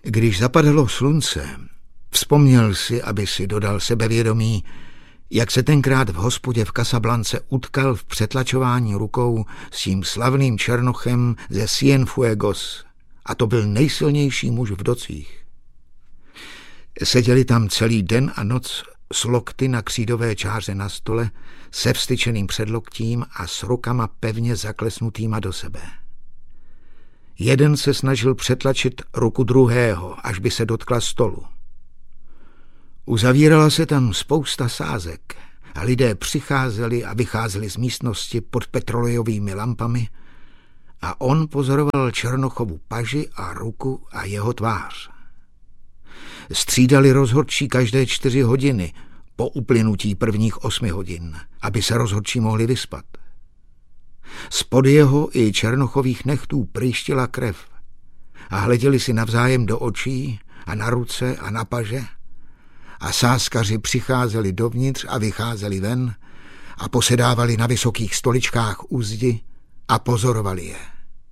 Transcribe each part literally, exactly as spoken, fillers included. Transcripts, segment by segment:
Když zapadalo slunce, vzpomněl si, aby si dodal sebevědomí, jak se tenkrát v hospodě v Casablance utkal v přetlačování rukou s tím slavným černochem ze Cienfuegos, a to byl nejsilnější muž v docích. Seděli tam celý den a noc s lokty na křídové čáře na stole, se vstyčeným předloktím a s rukama pevně zaklesnutýma do sebe. Jeden se snažil přetlačit ruku druhého, až by se dotkla stolu. Uzavírala se tam spousta sázek a lidé přicházeli a vycházeli z místnosti pod petrolejovými lampami a on pozoroval Černochovu paži a ruku a jeho tvář. Střídali rozhodčí každé čtyři hodiny po uplynutí prvních osmi hodin, aby se rozhodčí mohli vyspat. Spod jeho i Černochových nechtů prýštila krev a hleděli si navzájem do očí a na ruce a na paže a sázkaři přicházeli dovnitř a vycházeli ven a posedávali na vysokých stoličkách u zdi a pozorovali je.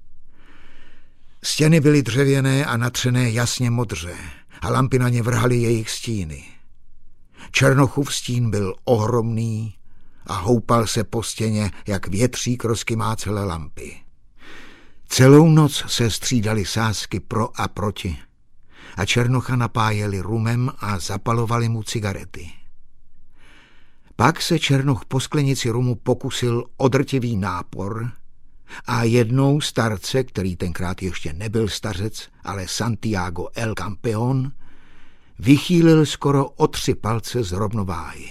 Stěny byly dřevěné a natřené jasně modře a lampy na ně vrhaly jejich stíny. Černochův stín byl ohromný a houpal se po stěně, jak větřík rozkymá celé lampy. Celou noc se střídali sázky pro a proti a Černocha napájeli rumem a zapalovali mu cigarety. Pak se Černoch po sklenici rumu pokusil o drtivý nápor a jednou starce, který tenkrát ještě nebyl stařec, ale Santiago el Campeón, vychýlil skoro o tři palce z rovnováhy.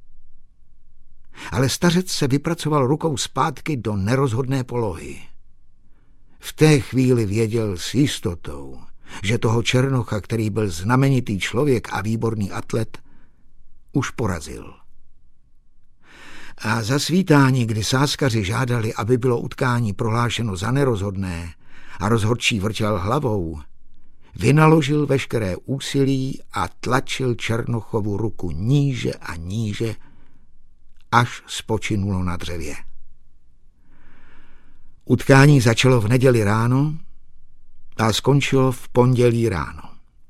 Ale stařec se vypracoval rukou zpátky do nerozhodné polohy. V té chvíli věděl s jistotou, že toho Černocha, který byl znamenitý člověk a výborný atlet, už porazil. A za svítání, kdy sázkaři žádali, aby bylo utkání prohlášeno za nerozhodné a rozhodčí vrtěl hlavou, vynaložil veškeré úsilí a tlačil Černochovu ruku níže a níže, až spočinulo na dřevě. Utkání začalo v neděli ráno a skončilo v pondělí ráno.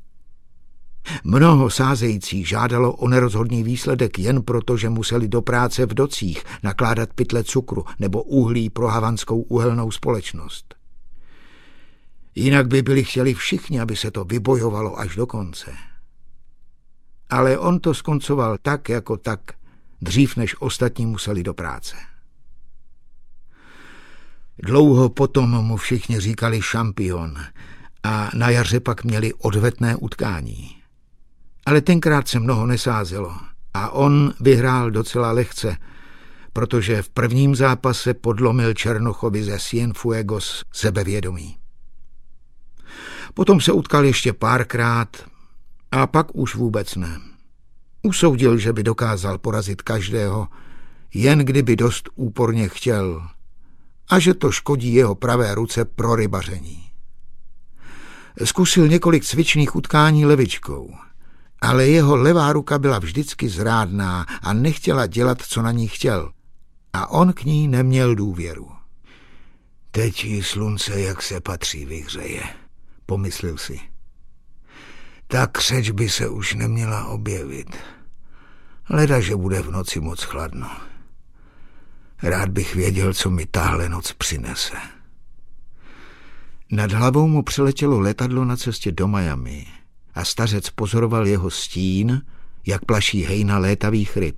Mnoho sázejících žádalo o nerozhodný výsledek jen proto, že museli do práce v docích nakládat pytle cukru nebo uhlí pro havanskou uhelnou společnost. Jinak by byli chtěli všichni, aby se to vybojovalo až do konce. Ale on to skoncoval tak jako tak, dřív než ostatní museli do práce. Dlouho potom mu všichni říkali šampion a na jaře pak měli odvetné utkání. Ale tenkrát se mnoho nesázelo a on vyhrál docela lehce, protože v prvním zápase podlomil Černochovi ze Cienfuegos sebevědomí. Potom se utkal ještě párkrát a pak už vůbec ne. Usoudil, že by dokázal porazit každého, jen kdyby dost úporně chtěl, a že to škodí jeho pravé ruce pro rybaření. Zkusil několik cvičných utkání levičkou, ale jeho levá ruka byla vždycky zrádná a nechtěla dělat, co na ní chtěl, a on k ní neměl důvěru. Teď jí slunce, jak se patří, vyhřeje, pomyslel si. Ta křeč by se už neměla objevit. Leda, že bude v noci moc chladno. Rád bych věděl, co mi tahle noc přinese. Nad hlavou mu přiletělo letadlo na cestě do Miami a stařec pozoroval jeho stín, jak plaší hejna létavých ryb.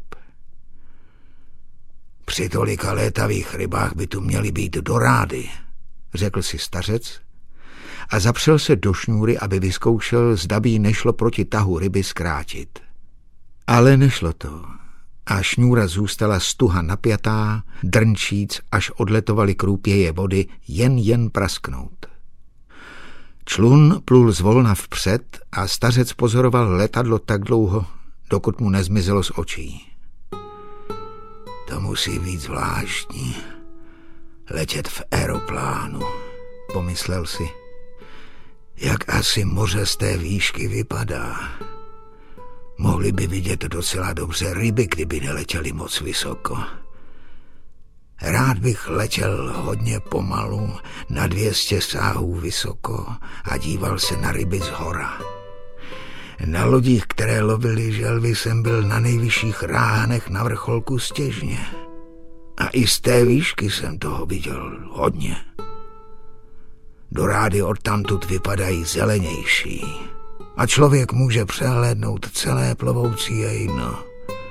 Při tolika létavých rybách by tu měly být dorády, řekl si stařec a zapřel se do šňůry, aby vyzkoušel, zda by jí nešlo proti tahu ryby zkrátit. Ale nešlo to a šňůra zůstala stuha napjatá, drnčíc, až odletovaly krůpěje vody jen jen prasknout. Člun plul zvolna vpřed a stařec pozoroval letadlo tak dlouho, dokud mu nezmizelo z očí. To musí být zvláštní, letět v aeroplánu, pomyslel si. Jak asi moře z té výšky vypadá. Mohli by vidět docela dobře ryby, kdyby neletěli moc vysoko. Rád bych letěl hodně pomalu, na dvě stě sáhů vysoko a díval se na ryby z hora. Na lodích, které lovily želvy, jsem byl na nejvyšších ráhanech na vrcholku Stěžně. A i z té výšky jsem toho viděl hodně. Dorády odtamtud vypadají zelenější a člověk může přehlédnout celé plovoucí jejno.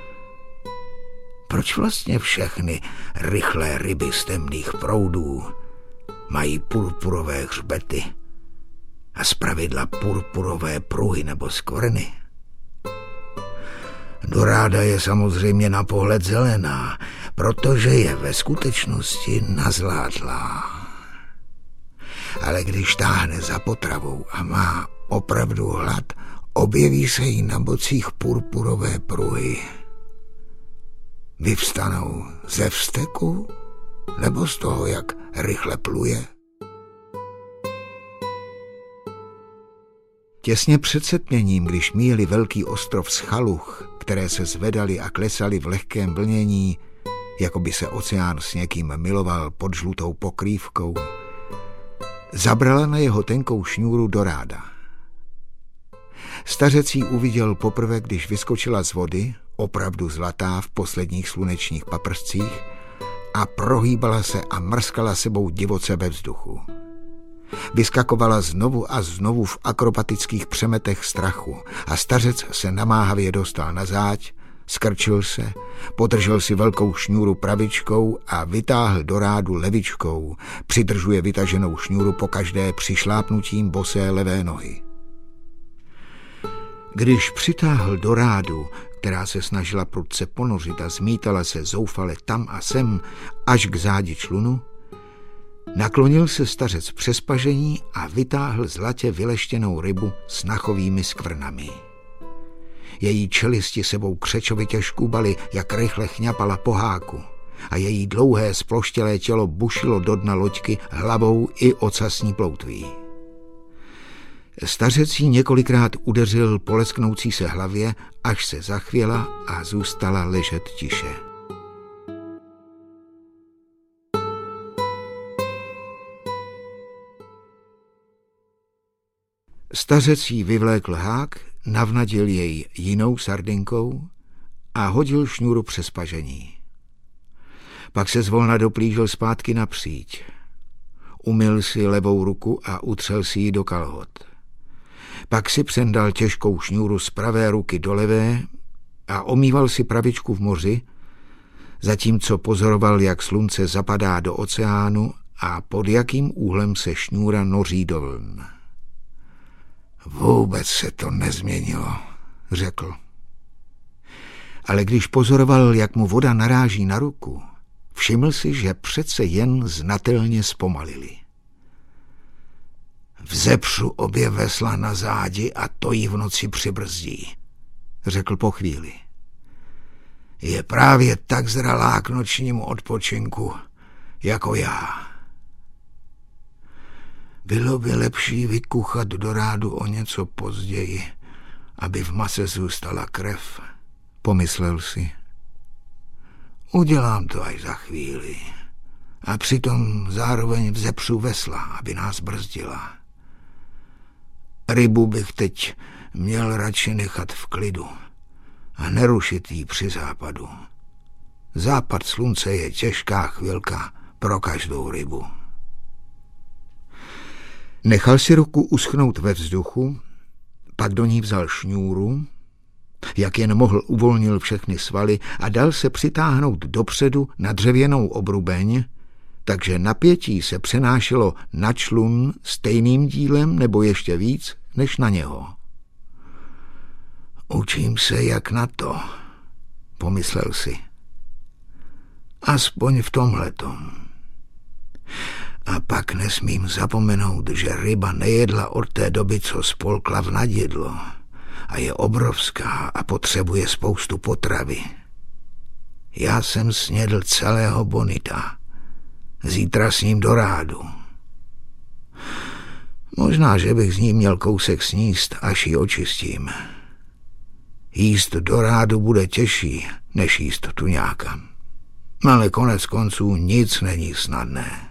Proč vlastně všechny rychlé ryby z temných proudů mají purpurové hřbety a zpravidla purpurové pruhy nebo skvrny? Doráda je samozřejmě na pohled zelená, protože je ve skutečnosti nazlátlá. Ale když táhne za potravou a má opravdu hlad, objeví se jí na bocích purpurové pruhy. Vyvstanou ze vzteku nebo z toho, jak rychle pluje? Těsně před setměním, když míjeli velký ostrov Schaluch, které se zvedaly a klesaly v lehkém vlnění, jako by se oceán s někým miloval pod žlutou pokrývkou, zabrala na jeho tenkou šňůru Doráda. Stařec ji uviděl poprvé, když vyskočila z vody, opravdu zlatá v posledních slunečních paprscích, a prohýbala se a mrskala sebou divoce ve vzduchu. Vyskakovala znovu a znovu v akrobatických přemetech strachu a stařec se namáhavě dostal na záď, skrčil se, podržel si velkou šňůru pravičkou a vytáhl Dorádu levičkou, přidržuje vytaženou šňůru pokaždé přišlápnutím bosé levé nohy. Když přitáhl Dorádu, která se snažila prudce ponořit a zmítala se zoufale tam a sem až k zádi člunu, naklonil se stařec přes pažení a vytáhl zlatě vyleštěnou rybu s nachovými skvrnami. Její čelisti sebou křečovitě škubaly, jak rychle chňapala po háku, a její dlouhé sploštělé tělo bušilo do dna loďky hlavou i ocasní ploutví. Stařec jí několikrát udeřil po lesknoucí se hlavě, až se zachvěla a zůstala ležet tiše. Stařec jí vyvlékl hák, navnadil jej jinou sardinkou a hodil šňůru přes pažení. Pak se zvolna doplížil zpátky na příď. Umyl si levou ruku a utřel si ji do kalhot. Pak si přendal těžkou šňůru z pravé ruky do levé a omýval si pravičku v moři, zatímco pozoroval, jak slunce zapadá do oceánu a pod jakým úhlem se šňůra noří do vln. Vůbec se to nezměnilo, řekl. Ale když pozoroval, jak mu voda naráží na ruku, všiml si, že přece jen znatelně zpomalili. Vzepřu obě vesla na zádi a to jí v noci přibrzdí, řekl po chvíli. Je právě tak zralá k nočnímu odpočinku, jako já. Bylo by lepší vykuchat Dorádu o něco později, aby v mase zůstala krev, pomyslel si. Udělám to až za chvíli a přitom zároveň vzepřu vesla, aby nás brzdila. Rybu bych teď měl radši nechat v klidu a nerušit jí při západu. Západ slunce je těžká chvilka pro každou rybu. Nechal si ruku uschnout ve vzduchu, pak do ní vzal šňůru, jak jen mohl uvolnil všechny svaly a dal se přitáhnout dopředu na dřevěnou obrubeň, takže napětí se přenášelo na člun stejným dílem nebo ještě víc než na něho. Učím se jak na to, pomyslel si. Aspoň v tomhletom. A pak nesmím zapomenout, že ryba nejedla od té doby, co spolkla v nadjedlo a je obrovská a potřebuje spoustu potravy. Já jsem snědl celého bonita. Zítra s ním Dorádu. Možná, že bych z ní měl kousek sníst, až ji očistím. Jíst Dorádu bude těžší, než jíst tuňáka. Ale konec konců nic není snadné.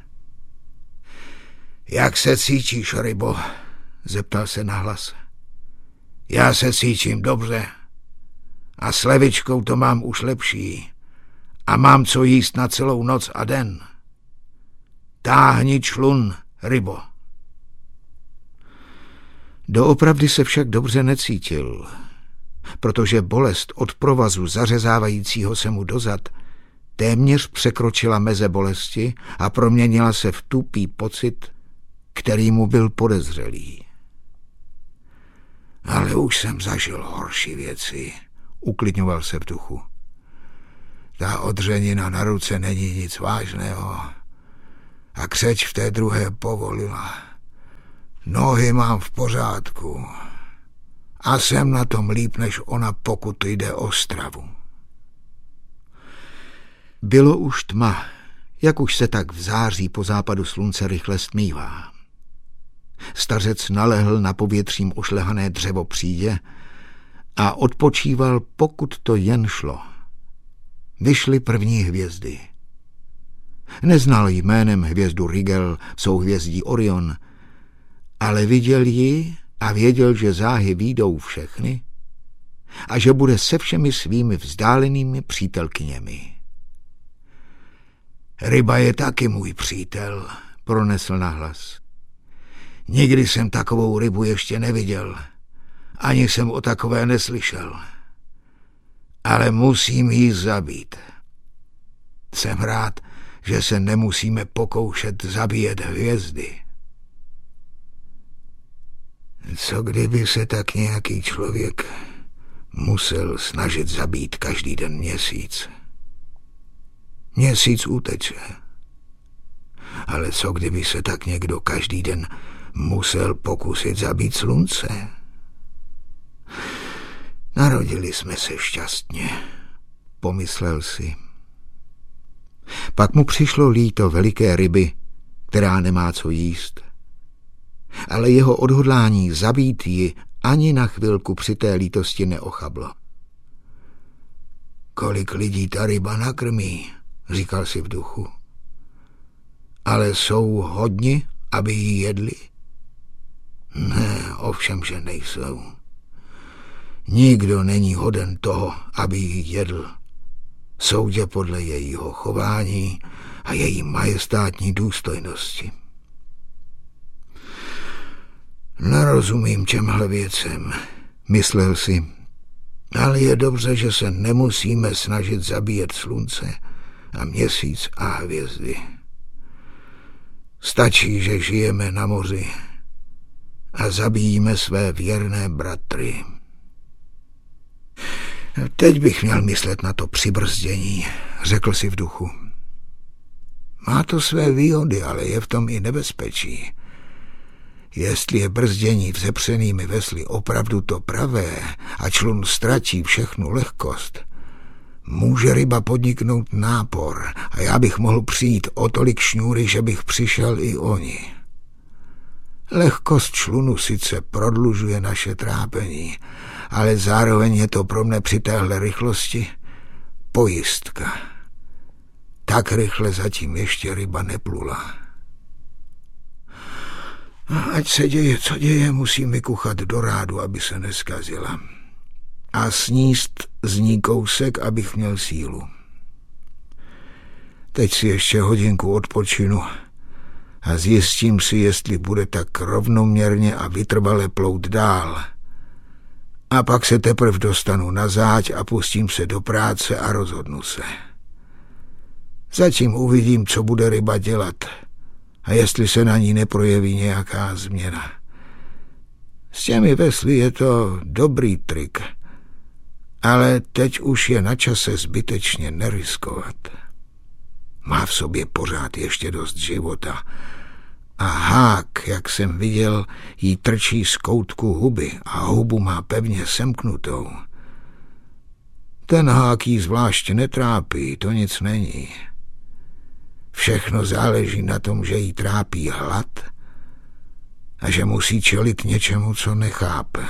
Jak se cítíš, rybo? Zeptal se nahlas. Já se cítím dobře. A s levičkou to mám už lepší. A mám co jíst na celou noc a den. Táhni člun, rybo. Doopravdy se však dobře necítil, protože bolest od provazu zařezávajícího se mu dozad téměř překročila meze bolesti a proměnila se v tupý pocit, který mu byl podezřelý. Ale už jsem zažil horší věci, uklidňoval se v duchu. Ta odřenina na ruce není nic vážného a křeč v té druhé povolila. Nohy mám v pořádku a jsem na tom líp než ona, pokud jde o stravu. Bylo už tma, jak už se tak v září po západu slunce rychle stmívá. Stařec nalehl na povětřím ošlehané dřevo přídě a odpočíval, pokud to jen šlo. Vyšly první hvězdy. Neznal jménem hvězdu Rigel v souhvězdí Orion, ale viděl ji a věděl, že záhy výjdou všechny a že bude se všemi svými vzdálenými přítelkyněmi. Ryba je taky můj přítel, pronesl nahlas. Nikdy jsem takovou rybu ještě neviděl, ani jsem o takové neslyšel. Ale musím ji zabít. Jsem rád, že se nemusíme pokoušet zabíjet hvězdy. Co kdyby se tak nějaký člověk musel snažit zabít každý den měsíc? Měsíc uteče. Ale co kdyby se tak někdo každý den musel pokusit zabít slunce? Narodili jsme se šťastně, pomyslel si. Pak mu přišlo líto veliké ryby, která nemá co jíst. Ale jeho odhodlání zabít ji ani na chvilku při té lítosti neochablo. Kolik lidí ta ryba nakrmí, říkal si v duchu. Ale jsou hodni, aby ji jedli? Ne, ovšem, že nejsou. Nikdo není hoden toho, aby ji jedl. Soudě podle jejího chování a její majestátní důstojnosti. Nerozumím těmhle věcem, myslel si, ale je dobře, že se nemusíme snažit zabíjet slunce a měsíc a hvězdy. Stačí, že žijeme na moři a zabíjíme své věrné bratry. Teď bych měl myslet na to přibrzdění, řekl si v duchu. Má to své výhody, ale je v tom i nebezpečí. Jestli je brzdění vzepřenými vesly opravdu to pravé a člun ztratí všechnu lehkost, může ryba podniknout nápor a já bych mohl přijít o tolik šňůry, že bych přišel i o ní. Lehkost člunu sice prodlužuje naše trápení, ale zároveň je to pro mne při téhle rychlosti pojistka. Tak rychle zatím ještě ryba neplula. Ať se děje, co děje, musím vykuchat do rádu, aby se neskazila. A sníst z ní kousek, abych měl sílu. Teď si ještě hodinku odpočinu a zjistím si, jestli bude tak rovnoměrně a vytrvale plout dál. A pak se teprve dostanu na záď a pustím se do práce a rozhodnu se. Zatím uvidím, co bude ryba dělat a jestli se na ní neprojeví nějaká změna. S těmi vesly je to dobrý trik, ale teď už je na čase zbytečně neriskovat. Má v sobě pořád ještě dost života a hák, jak jsem viděl, jí trčí z koutku huby a hubu má pevně semknutou. Ten hák jí zvlášť netrápí, to nic není. Všechno záleží na tom, že jí trápí hlad a že musí čelit něčemu, co nechápe.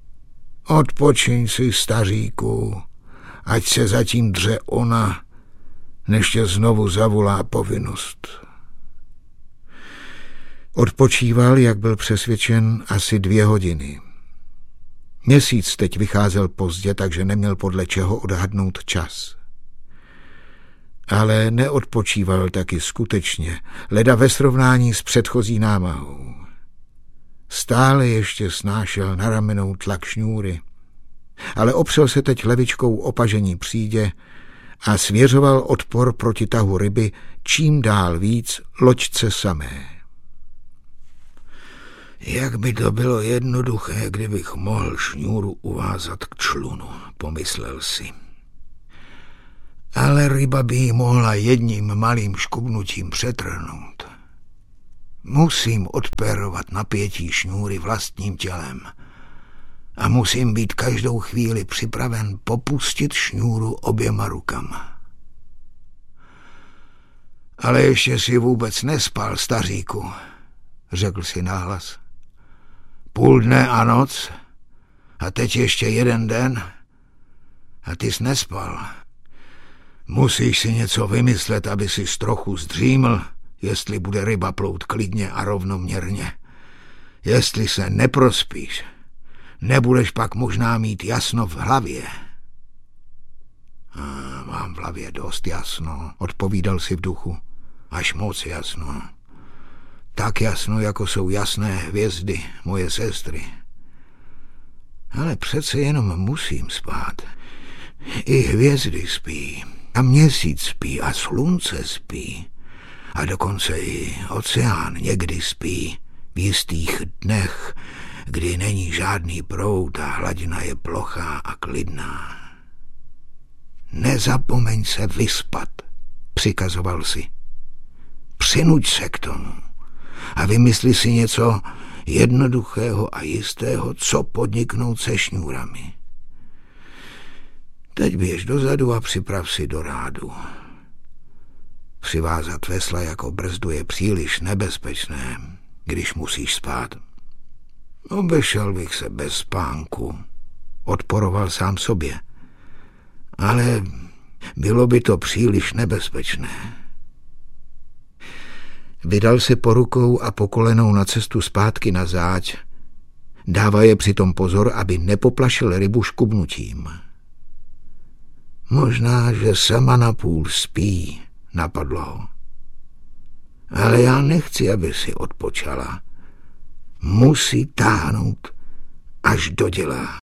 Odpočiň si, staříku, ať se zatím dře ona než tě znovu zavolá povinnost. Odpočíval, jak byl přesvědčen, asi dvě hodiny. Měsíc teď vycházel pozdě, takže neměl podle čeho odhadnout čas. Ale neodpočíval taky skutečně, leda ve srovnání s předchozí námahou. Stále ještě snášel na ramenou tlak šňůry, ale opřel se teď levičkou o pažení přídě a svěřoval odpor proti tahu ryby čím dál víc loďce samé. Jak by to bylo jednoduché, kdybych mohl šňůru uvázat k člunu, pomyslel si. Ale ryba by ji mohla jedním malým škubnutím přetrhnout. Musím odperovat napětí šňůry vlastním tělem a musím být každou chvíli připraven popustit šňůru oběma rukama. Ale ještě si vůbec nespal, staříku, řekl si nahlas. Půl dne a noc a teď ještě jeden den a ty jsi nespal. Musíš si něco vymyslet, aby si trochu zdříml, jestli bude ryba plout klidně a rovnoměrně. Jestli se neprospíš, nebudeš pak možná mít jasno v hlavě. A mám v hlavě dost jasno, odpovídal si v duchu. Až moc jasno. Tak jasno, jako jsou jasné hvězdy, moje sestry. Ale přece jenom musím spát. I hvězdy spí, a měsíc spí, a slunce spí. A dokonce i oceán někdy spí v jistých dnech, kdy není žádný proud a hladina je plochá a klidná. Nezapomeň se vyspat, přikazoval si. Přinuť se k tomu a vymysli si něco jednoduchého a jistého, co podniknout se šňůrami. Teď běž dozadu a připrav si do rádu. Přivázat vesla jako brzdu je příliš nebezpečné, když musíš spát. Obešel bych se bez spánku, odporoval sám sobě. Ale bylo by to příliš nebezpečné. Vydal se po rukou a po kolenou na cestu zpátky na záď. Dává je přitom pozor, aby nepoplašil rybu škubnutím. Možná, že sama napůl spí, napadlo ho. Ale já nechci, aby si odpočala. Musí táhnout, až dodělá.